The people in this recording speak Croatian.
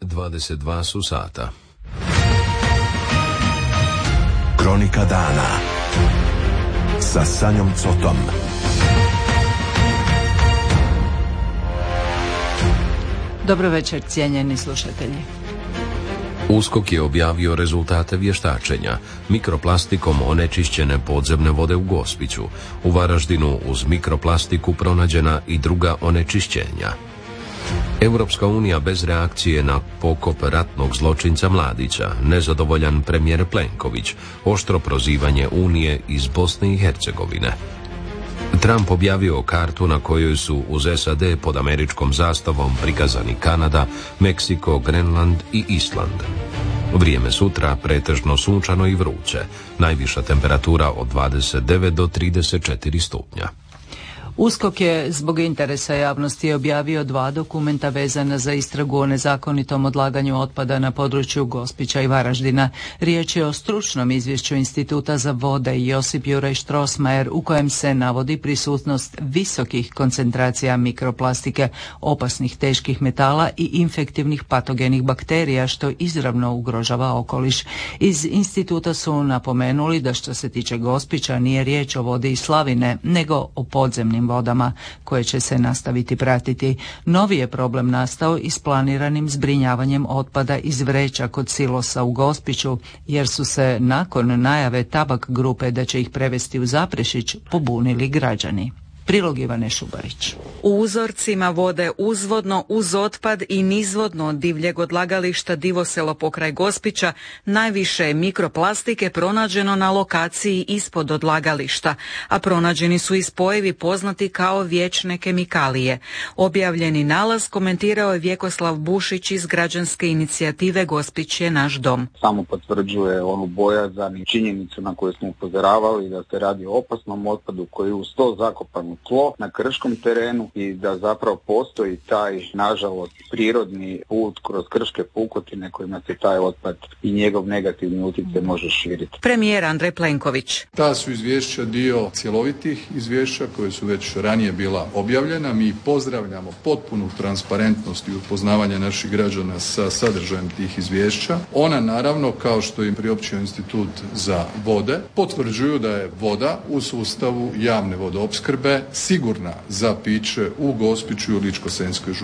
22 su sata. Kronika dana sa Sanjom Cotom. Dobro večer, cijenjeni slušatelji. USKOK je objavio rezultate vještačenja. Mikroplastikom onečišćene podzemne vode u Gospiću. U Varaždinu uz mikroplastiku pronađena i druga onečišćenja. Europska unija bez reakcije na pokop ratnog zločinca Mladića, nezadovoljan premijer Plenković, oštro prozivanje Unije iz Bosne i Hercegovine. Trump objavio kartu na kojoj su uz SAD pod američkom zastavom prikazani Kanada, Meksiko, Grenland i Island. Vrijeme sutra pretežno sunčano i vruće, najviša temperatura od 29 do 34 stupnja. USKOK je zbog interesa javnosti objavio 2 dokumenta vezana za istragu o nezakonitom odlaganju otpada na području Gospića i Varaždina. Riječ je o stručnom izvješću Instituta za vode Josip Juraj Strossmayer u kojem se navodi prisutnost visokih koncentracija mikroplastike, opasnih teških metala i infektivnih patogenih bakterija što izravno ugrožava okoliš. Iz instituta su napomenuli da što se tiče Gospića nije riječ o vodi iz slavine, nego o podzemnim vodama koje će se nastaviti pratiti. Novi je problem nastao i s planiranim zbrinjavanjem otpada iz vreća kod silosa u Gospiću, jer su se nakon najave Tabak grupe da će ih prevesti u Zaprešić pobunili građani. Prilog Ivane Šubarić. U uzorcima vode uzvodno uz otpad i nizvodno od divljeg odlagališta Divoselo pokraj Gospića najviše je mikroplastike pronađeno na lokaciji ispod odlagališta, a pronađeni su i spojevi poznati kao vječne kemikalije. Objavljeni nalaz komentirao je Vjekoslav Bušić iz građanske inicijative Gospić je naš dom. Samo potvrđuje onu bojazan i činjenicu na koju smo upozoravali da se radi o opasnom otpadu koji je uz to zakopan tlo na krškom terenu i da zapravo postoji taj, nažalost, prirodni put kroz krške pukotine kojima se taj otpad i njegov negativni utjecaj može širiti. Premijer Andrej Plenković. Ta su izvješća dio cjelovitih izvješća koje su već ranije bila objavljena. Mi pozdravljamo potpunu transparentnost i upoznavanje naših građana sa sadržajem tih izvješća. Ona naravno, kao što im priopćio Institut za vode, potvrđuju da je voda u sustavu javne vodoopskrbe sigurna za piće u Gospiću i u Ličko-senjskoj županiji.